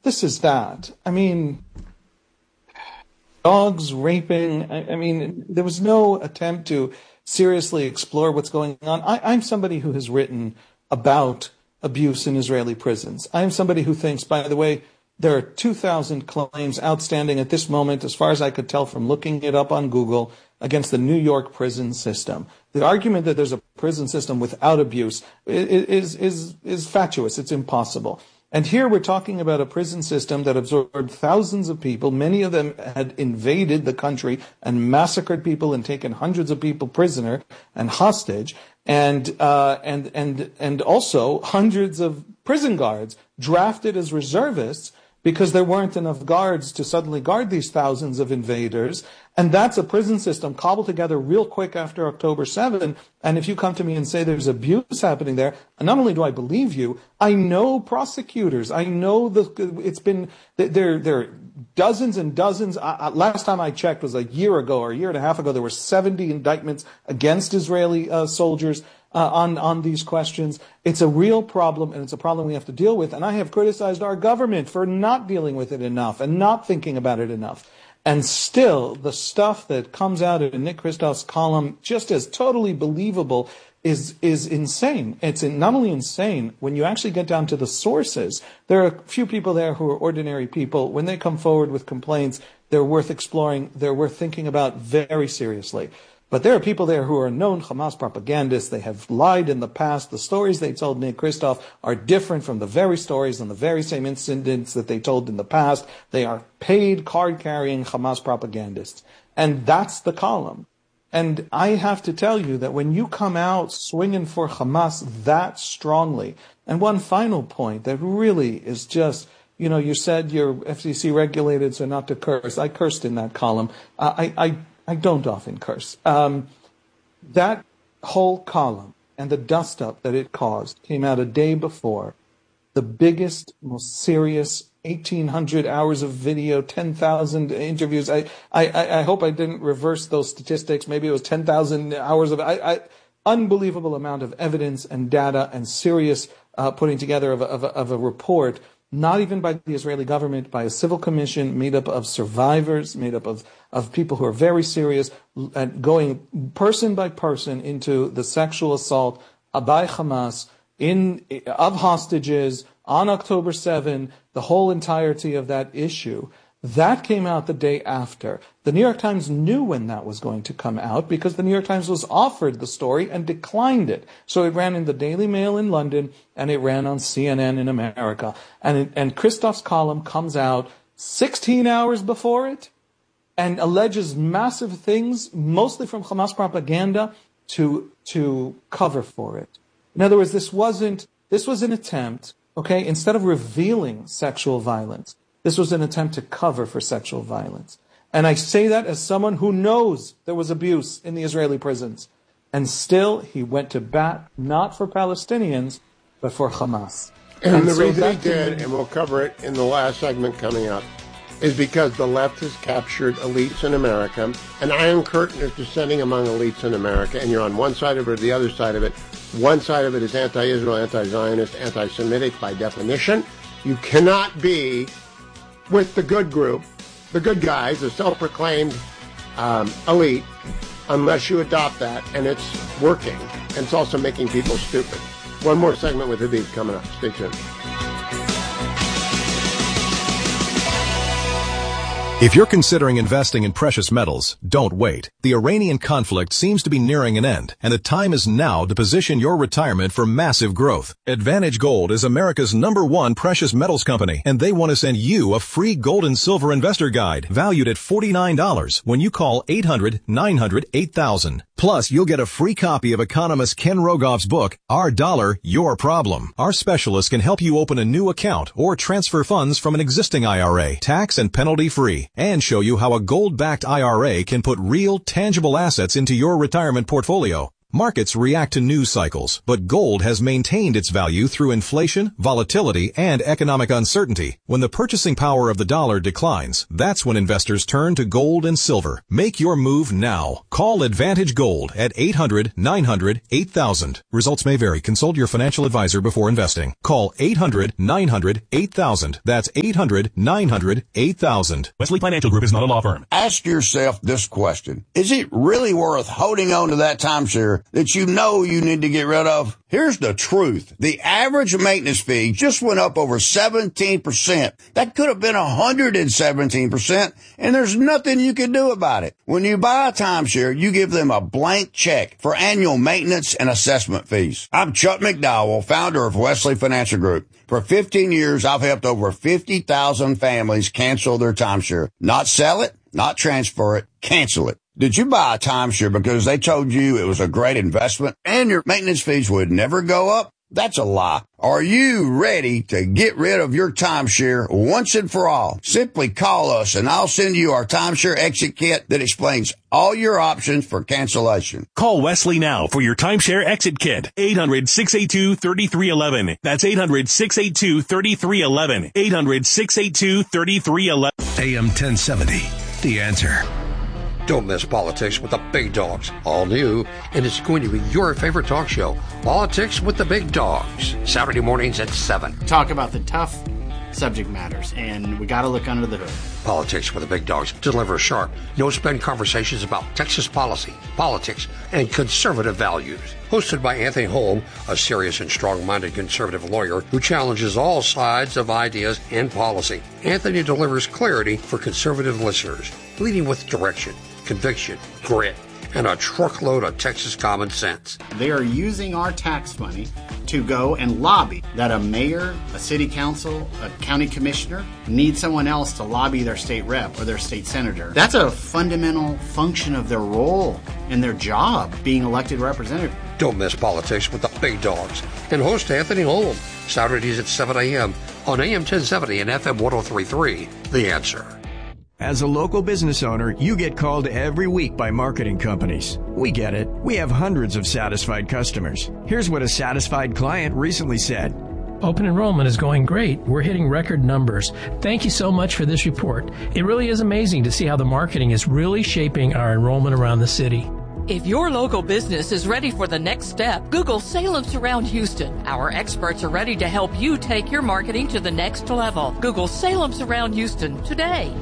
this is that. I mean, dogs raping. I mean, there was no attempt to seriously explore what's going on. I'm somebody who has written about abuse in Israeli prisons. I'm somebody who thinks, by the way, there are 2,000 claims outstanding at this moment, as far as I could tell from looking it up on Google, against the New York prison system. The argument that there's a prison system without abuse is fatuous. It's impossible. And here we're talking about a prison system that absorbed thousands of people. Many of them had invaded the country and massacred people and taken hundreds of people prisoner and hostage, and also hundreds of prison guards drafted as reservists because there weren't enough guards to suddenly guard these thousands of invaders. And that's a prison system cobbled together real quick after October 7. And if you come to me and say there's abuse happening there, not only do I believe you, I know prosecutors. I know it's been, there are dozens and dozens. Last time I checked was a year ago or a year and a half ago, there were 70 indictments against Israeli soldiers on these questions. It's a real problem, and it's a problem we have to deal with. And I have criticized our government for not dealing with it enough and not thinking about it enough. And still, the stuff that comes out in Nick Christoph's column, just as totally believable, is insane. It's not only insane, when you actually get down to the sources, there are a few people there who are ordinary people. When they come forward with complaints, they're worth exploring, they're worth thinking about very seriously. But there are people there who are known Hamas propagandists. They have lied in the past. The stories they told Nick Christoph are different from the very stories and the very same incidents that they told in the past. They are paid card-carrying Hamas propagandists. And that's the column. And I have to tell you that when you come out swinging for Hamas that strongly, and one final point that really is just, you said you're FCC regulated, so not to curse. I cursed in that column. I don't often curse. That whole column and the dust-up that it caused came out a day before the biggest, most serious 1,800 hours of video, 10,000 interviews. I hope I didn't reverse those statistics. Maybe it was 10,000 hours of unbelievable amount of evidence and data and serious putting together of a report, not even by the Israeli government, by a civil commission made up of survivors, made up of people who are very serious, and going person by person into the sexual assault by Hamas of hostages on October 7, the whole entirety of that issue. That came out the day after. The New York Times knew when that was going to come out because the New York Times was offered the story and declined it. So it ran in the Daily Mail in London and it ran on CNN in America. And Christoph's column comes out 16 hours before it and alleges massive things, mostly from Hamas propaganda, to cover for it. In other words, this was an attempt, okay, instead of revealing sexual violence, this was an attempt to cover for sexual violence. And I say that as someone who knows there was abuse in the Israeli prisons. And still, he went to bat, not for Palestinians, but for Hamas. And the reason he did, and we'll cover it in the last segment coming up, is because the left has captured elites in America. An iron curtain is descending among elites in America, and you're on one side of it or the other side of it. One side of it is anti-Israel, anti-Zionist, anti-Semitic by definition. You cannot be with the good group, the good guys, the self-proclaimed elite, unless you adopt that, and it's working. And it's also making people stupid. One more segment with Habib coming up. Stay tuned. If you're considering investing in precious metals, don't wait. The Iranian conflict seems to be nearing an end, and the time is now to position your retirement for massive growth. Advantage Gold is America's #1 precious metals company, and they want to send you a free gold and silver investor guide valued at $49 when you call 800-900-8000. Plus, you'll get a free copy of economist Ken Rogoff's book, Our Dollar, Your Problem. Our specialists can help you open a new account or transfer funds from an existing IRA, tax and penalty free, and show you how a gold-backed IRA can put real, tangible assets into your retirement portfolio. Markets react to news cycles, but gold has maintained its value through inflation, volatility, and economic uncertainty. When the purchasing power of the dollar declines, that's when investors turn to gold and silver. Make your move now. Call Advantage Gold at 800-900-8000. Results may vary. Consult your financial advisor before investing. Call 800-900-8000. That's 800-900-8000. Wesley Financial Group is not a law firm. Ask yourself this question. Is it really worth holding on to that timeshare that you know you need to get rid of? Here's the truth. The average maintenance fee just went up over 17%. That could have been 117%, and there's nothing you can do about it. When you buy a timeshare, you give them a blank check for annual maintenance and assessment fees. I'm Chuck McDowell, founder of Wesley Financial Group. For 15 years, I've helped over 50,000 families cancel their timeshare. Not sell it, not transfer it, cancel it. Did you buy a timeshare because they told you it was a great investment and your maintenance fees would never go up? That's a lie. Are you ready to get rid of your timeshare once and for all? Simply call us and I'll send you our timeshare exit kit that explains all your options for cancellation. Call Wesley now for your timeshare exit kit. 800-682-3311. That's 800-682-3311. 800-682-3311. AM 1070, The Answer. Don't miss Politics with the Big Dogs. All new, and it's going to be your favorite talk show, Politics with the Big Dogs. Saturday mornings at 7. Talk about the tough subject matters, and we got to look under the hood. Politics with the Big Dogs deliver sharp, no-spin conversations about Texas policy, politics, and conservative values. Hosted by Anthony Holm, a serious and strong-minded conservative lawyer who challenges all sides of ideas and policy. Anthony delivers clarity for conservative listeners, leading with direction, conviction, grit, and a truckload of Texas common sense. They are using our tax money to go and lobby that a mayor, a city council, a county commissioner need someone else to lobby their state rep or their state senator. That's a fundamental function of their role and their job, being elected representative. Don't miss Politics with the Big Dogs and host Anthony Holm, Saturdays at 7 a.m. on AM 1070 and FM 103.3, The Answer. As a local business owner, you get called every week by marketing companies. We get it. We have hundreds of satisfied customers. Here's what a satisfied client recently said. Open enrollment is going great. We're hitting record numbers. Thank you so much for this report. It really is amazing to see how the marketing is really shaping our enrollment around the city. If your local business is ready for the next step, Google Salem Surround Houston. Our experts are ready to help you take your marketing to the next level. Google Salem Surround Houston today.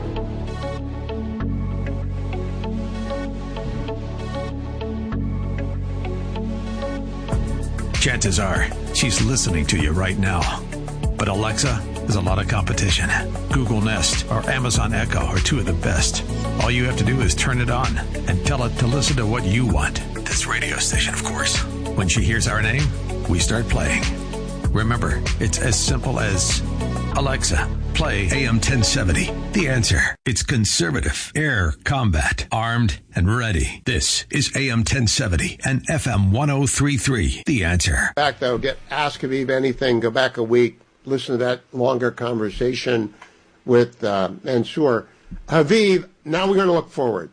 Chances are she's listening to you right now. But Alexa, there's a lot of competition. Google Nest or Amazon Echo are two of the best. All you have to do is turn it on and tell it to listen to what you want. This radio station, of course. When she hears our name, we start playing. Remember, it's as simple as Alexa, play AM 1070. The Answer. It's conservative, air combat, armed and ready. This is AM 1070 and FM 103.3. The Answer. Back though, get Ask Haviv anything. Go back a week. Listen to that longer conversation with Mansour. Haviv, now we're going to look forward.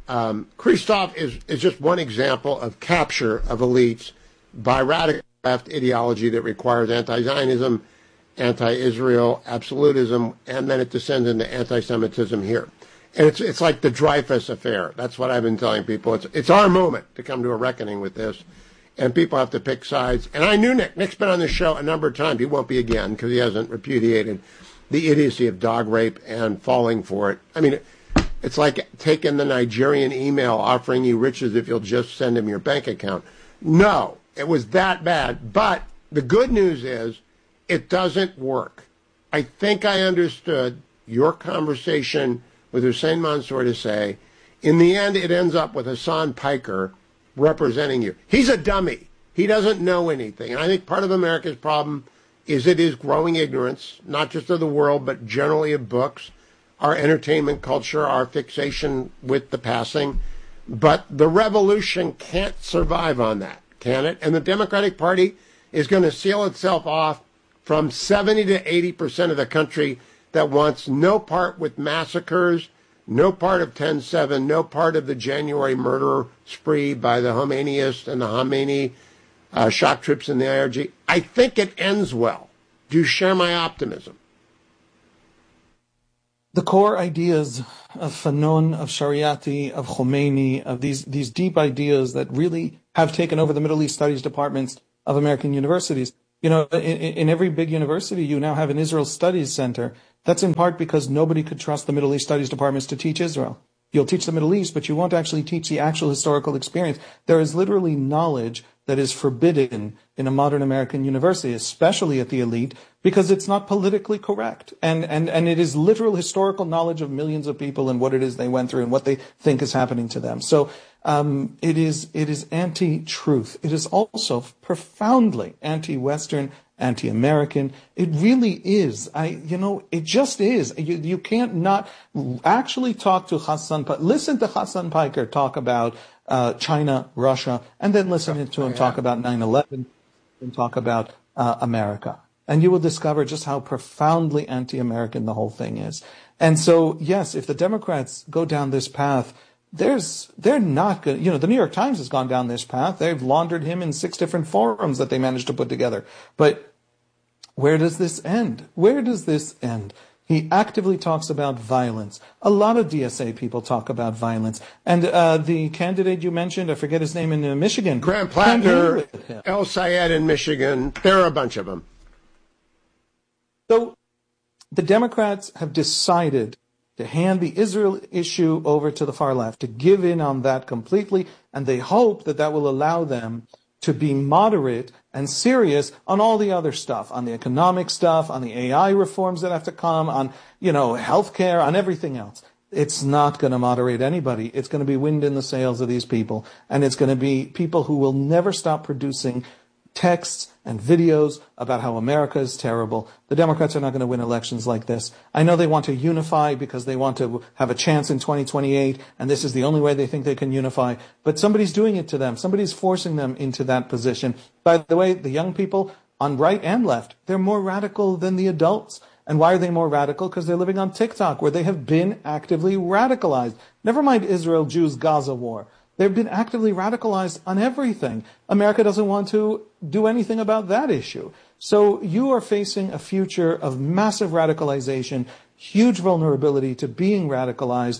Christoph is just one example of capture of elites by radical left ideology that requires anti-Zionism, anti-Israel, absolutism, and then it descends into anti-Semitism here. And it's like the Dreyfus affair. That's what I've been telling people. It's our moment to come to a reckoning with this, and people have to pick sides. And I knew Nick. Nick's been on this show a number of times. He won't be again because he hasn't repudiated the idiocy of dog rape and falling for it. I mean, it's like taking the Nigerian email offering you riches if you'll just send him your bank account. No, it was that bad. But the good news is it doesn't work. I think I understood your conversation with Hussein Mansour to say, in the end, it ends up with Hassan Piker representing you. He's a dummy. He doesn't know anything. And I think part of America's problem is it is growing ignorance, not just of the world, but generally of books, our entertainment culture, our fixation with the passing. But the revolution can't survive on that, can it? And the Democratic Party is going to seal itself off from 70 to 80% of the country that wants no part with massacres, no part of 10/7, no part of the January murder spree by the Khomeinists and the Khomeini shock troops in the IRG. I think it ends well. Do you share my optimism? The core ideas of Fanon, of Shariati, of Khomeini, of these deep ideas that really have taken over the Middle East studies departments of American universities. You know, in every big university, you now have an Israel Studies Center. That's in part because nobody could trust the Middle East studies departments to teach Israel. You'll teach the Middle East, but you won't actually teach the actual historical experience. There is literally knowledge that is forbidden in a modern American university, especially at the elite, because it's not politically correct. And it is literal historical knowledge of millions of people and what it is they went through and what they think is happening to them. So it is anti-truth. It is also profoundly anti-Western, anti-American. It really is. It just is. You can't not actually talk to listen to Hassan Piker talk about China, Russia, and then listen to him talk about 9/11 and talk about America. And you will discover just how profoundly anti-American the whole thing is. And so, yes, if the Democrats go down this path, they're not good. You know, the New York Times has gone down this path. They've laundered him in 6 different forums that they managed to put together. But where does this end? Where does this end? He actively talks about violence. A lot of DSA people talk about violence. And the candidate you mentioned, I forget his name, in Michigan. Grant Plattner, El Sayed in Michigan. There are a bunch of them. So the Democrats have decided to hand the Israel issue over to the far left, to give in on that completely, and they hope that will allow them to be moderate and serious on all the other stuff, on the economic stuff, on the AI reforms that have to come, on, healthcare, on everything else. It's not going to moderate anybody. It's going to be wind in the sails of these people, and it's going to be people who will never stop producing texts and videos about how America is terrible. The Democrats are not going to win elections like this. I know they want to unify because they want to have a chance in 2028, and this is the only way they think they can unify. But somebody's doing it to them. Somebody's forcing them into that position. By the way, the young people on right and left, they're more radical than the adults. And why are they more radical? Because they're living on TikTok, where they have been actively radicalized. Never mind Israel, Jews, Gaza war. They've been actively radicalized on everything. America doesn't want to do anything about that issue. So you are facing a future of massive radicalization, huge vulnerability to being radicalized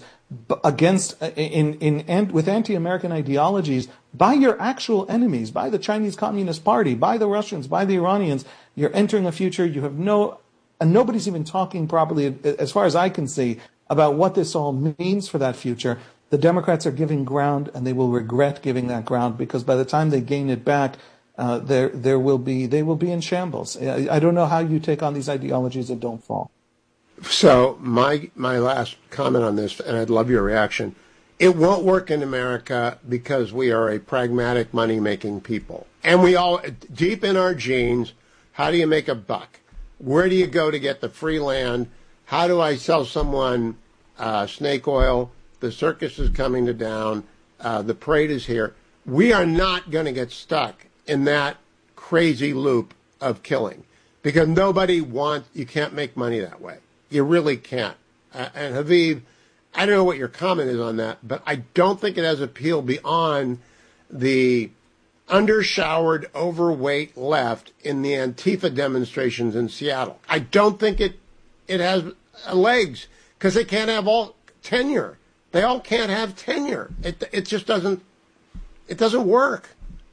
with anti-American ideologies by your actual enemies, by the Chinese Communist Party, by the Russians, by the Iranians. You're entering a future you have and nobody's even talking properly, as far as I can see, about what this all means for that future. The Democrats are giving ground, and they will regret giving that ground, because by the time they gain it back, they will be in shambles. I don't know how you take on these ideologies that don't fall. So my last comment on this, and I'd love your reaction. It won't work in America because we are a pragmatic, money-making people, and we all, deep in our genes, how do you make a buck? Where do you go to get the free land? How do I sell someone snake oil? The circus is coming to town. The parade is here. We are not going to get stuck in that crazy loop of killing, because you can't make money that way. You really can't. And Haviv, I don't know what your comment is on that, but I don't think it has appeal beyond the undershowered, overweight left in the Antifa demonstrations in Seattle. I don't think it has legs, because they can't have all tenure. They all can't have tenure. It just doesn't work.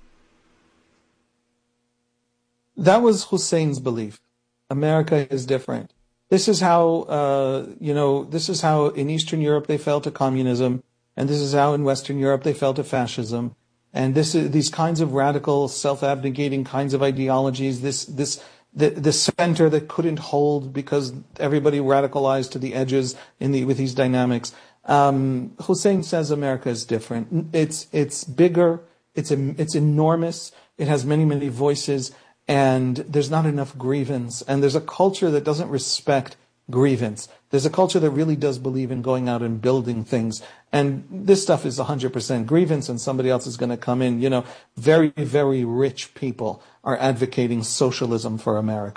That was Hussein's belief. America is different. This is how, this is how in Eastern Europe they fell to communism, and this is how in Western Europe they fell to fascism. And these kinds of radical, self-abnegating kinds of ideologies, the center that couldn't hold because everybody radicalized to the edges with these dynamics. Hussein says America is different. It's bigger. It's enormous. It has many, many voices, and there's not enough grievance. And there's a culture that doesn't respect grievance. There's a culture that really does believe in going out and building things. And this stuff is 100% grievance, and somebody else is going to come in. Very, very rich people are advocating socialism for America.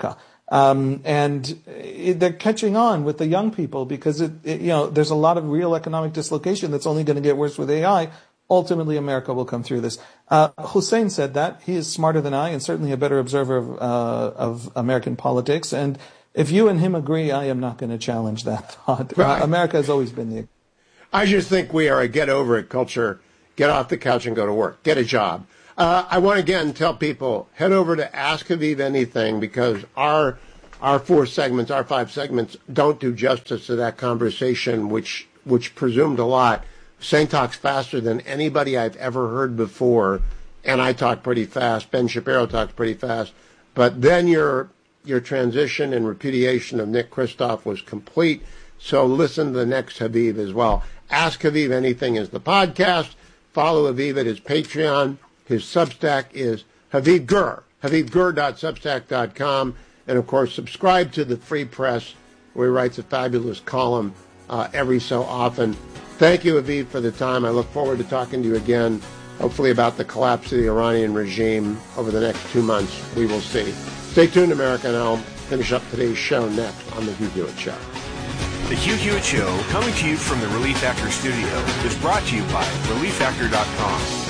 They're catching on with the young people because there's a lot of real economic dislocation that's only going to get worse with AI. Ultimately, America will come through this. Hussein said that. He is smarter than I and certainly a better observer of American politics. And if you and him agree, I am not going to challenge that thought. Right. America has always been the... I just think we are a get-over-it culture. Get off the couch and go to work. Get a job. I want to again tell people, head over to Ask Haviv Anything, because our 5 segments don't do justice to that conversation, which presumed a lot. Hussein talks faster than anybody I've ever heard before, and I talk pretty fast. Ben Shapiro talks pretty fast. But then your transition and repudiation of Nick Kristof was complete, so listen to the next Haviv as well. Ask Haviv Anything is the podcast. Follow Haviv at his Patreon. His Substack is Haviv Gur, havivgur.substack.com. And, of course, subscribe to the Free Press, where he writes a fabulous column every so often. Thank you, Haviv, for the time. I look forward to talking to you again, hopefully about the collapse of the Iranian regime over the next 2 months. We will see. Stay tuned, America, and I'll finish up today's show next on The Hugh Hewitt Show. The Hugh Hewitt Show, coming to you from the Relief Factor studio, is brought to you by ReliefFactor.com.